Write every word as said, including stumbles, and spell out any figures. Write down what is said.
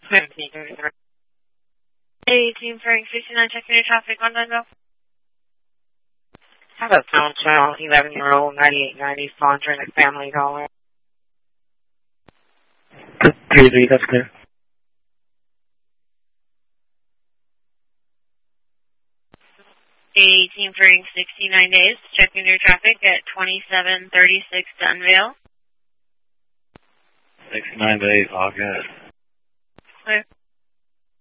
eighteen Frank sixty-nine, checking your traffic on Dunville. Have a phone child, eleven-year-old, ninety-eight ninety, sponsoring a family dollar. three three, that's clear. eighteen Frank sixty-nine days, checking your traffic at twenty-seven thirty-six Dunville. sixty-nine days, all good. Clear.